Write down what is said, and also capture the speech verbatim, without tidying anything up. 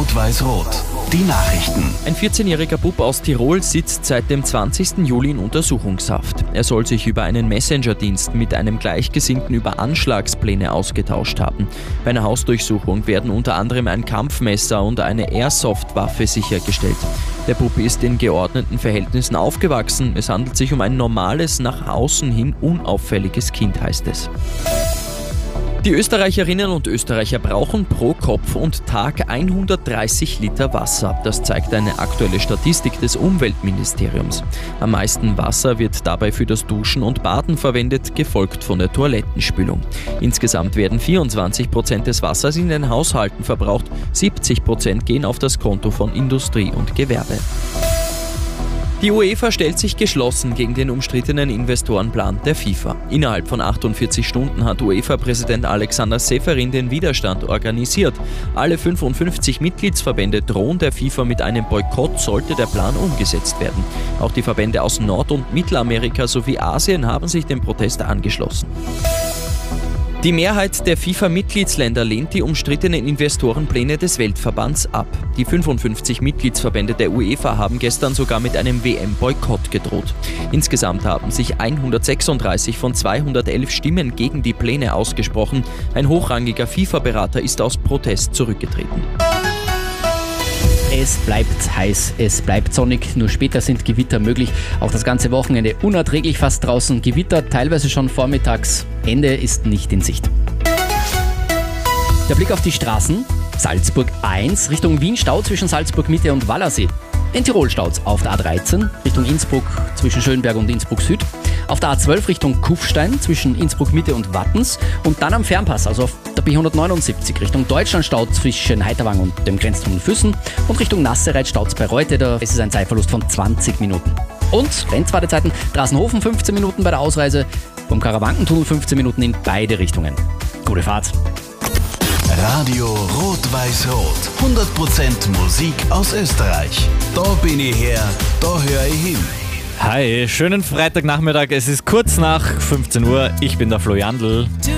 Rot-Weiß-Rot. Die Nachrichten. Ein vierzehnjähriger Bub aus Tirol sitzt seit dem zwanzigsten Juli in Untersuchungshaft. Er soll sich über einen Messenger-Dienst mit einem Gleichgesinnten über Anschlagspläne ausgetauscht haben. Bei einer Hausdurchsuchung werden unter anderem ein Kampfmesser und eine Airsoft-Waffe sichergestellt. Der Bub ist in geordneten Verhältnissen aufgewachsen. Es handelt sich um ein normales, nach außen hin unauffälliges Kind, heißt es. Die Österreicherinnen und Österreicher brauchen pro Kopf und Tag hundertdreißig Liter Wasser. Das zeigt eine aktuelle Statistik des Umweltministeriums. Am meisten Wasser wird dabei für das Duschen und Baden verwendet, gefolgt von der Toilettenspülung. Insgesamt werden vierundzwanzig Prozent des Wassers in den Haushalten verbraucht, siebzig Prozent gehen auf das Konto von Industrie und Gewerbe. Die UEFA stellt sich geschlossen gegen den umstrittenen Investorenplan der FIFA. Innerhalb von achtundvierzig Stunden hat UEFA-Präsident Alexander Seferin den Widerstand organisiert. Alle fünfundfünfzig Mitgliedsverbände drohen der FIFA mit einem Boykott, sollte der Plan umgesetzt werden. Auch die Verbände aus Nord- und Mittelamerika sowie Asien haben sich dem Protest angeschlossen. Die Mehrheit der FIFA-Mitgliedsländer lehnt die umstrittenen Investorenpläne des Weltverbands ab. Die fünfundfünfzig Mitgliedsverbände der UEFA haben gestern sogar mit einem W M-Boykott gedroht. Insgesamt haben sich hundertsechsunddreißig von zweihundertelf Stimmen gegen die Pläne ausgesprochen. Ein hochrangiger FIFA-Berater ist aus Protest zurückgetreten. Es bleibt heiß, es bleibt sonnig, nur später sind Gewitter möglich. Auch das ganze Wochenende unerträglich fast draußen. Gewitter teilweise schon vormittags. Ende ist nicht in Sicht. Der Blick auf die Straßen. Salzburg eins, Richtung Wien Stau zwischen Salzburg Mitte und Wallersee. In Tirol Staus auf der A dreizehn, Richtung Innsbruck zwischen Schönberg und Innsbruck Süd. Auf der A zwölf Richtung Kufstein zwischen Innsbruck Mitte und Wattens. Und dann am Fernpass, also auf der B hundertneunundsiebzig Richtung Deutschlandstau zwischen Heiterwang und dem Grenztunnel Füssen. Und Richtung Nassereit staut es bei Reute, da ist es ein Zeitverlust von zwanzig Minuten. Und Grenzwartezeiten, Drassenhofen fünfzehn Minuten bei der Ausreise, vom Karawankentunnel fünfzehn Minuten in beide Richtungen. Gute Fahrt! Radio Rot-Weiß-Rot. hundert Prozent Musik aus Österreich. Da bin ich her, da höre ich hin. Hi, schönen Freitagnachmittag. Es ist kurz nach fünfzehn Uhr. Ich bin der Flo Jandl.